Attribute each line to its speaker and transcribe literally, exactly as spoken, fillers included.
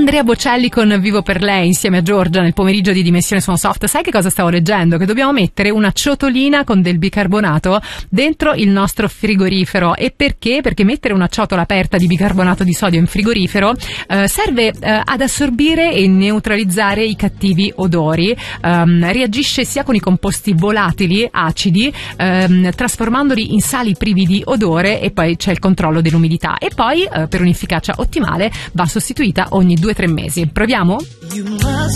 Speaker 1: Andrea Bocelli con Vivo per lei insieme a Giorgia nel pomeriggio di Dimensione Suono Soft. Sai che cosa stavo leggendo? Che dobbiamo mettere una ciotolina con del bicarbonato dentro il nostro frigorifero. E perché? Perché mettere una ciotola aperta di bicarbonato di sodio in frigorifero eh, serve eh, ad assorbire e neutralizzare i cattivi odori. Um, reagisce sia con i composti volatili, acidi, um, trasformandoli in sali privi di odore, e poi c'è il controllo dell'umidità. E poi eh, per un'efficacia ottimale va sostituita ogni due o tre mesi. Proviamo?